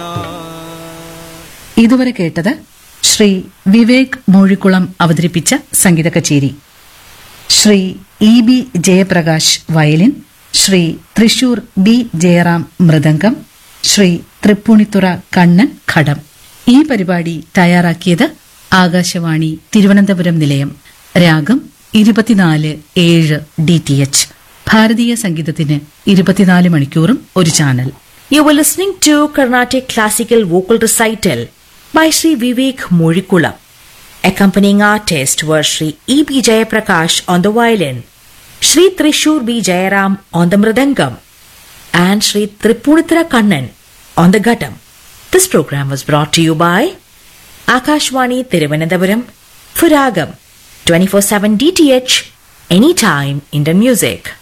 ഇതുവരെ കേട്ടത് ശ്രീ വിവേക് മൂഴിക്കുളം അവതരിപ്പിച്ച സംഗീത കച്ചേരി. Shri E B Jayaprakash violin, Shri Thrissur B Jayaram mridangam, Shri Tripunithura Kannan ഘടം. ഈ പരിപാടി തയ്യാറാക്കിയത് ആകാശവാണി തിരുവനന്തപുരം നിലയം. രാഗം 24/7 DTH. ഭാരതീയ സംഗീതത്തിന് 24 മണിക്കൂറും ഒരു channel. You were listening to Carnatic Classical Vocal Recital by Sri Vivek Murikulam. Accompanying artists were Sri E. B. Jayaprakash on the violin, Sri Trishur B. Jayaram on the mridangam, and Sri Tripunithra Kannan on the ghatam. This program was brought to you by Akashwani Thiruvananthapuram for Ragam 24/7 DTH, anytime Indian music.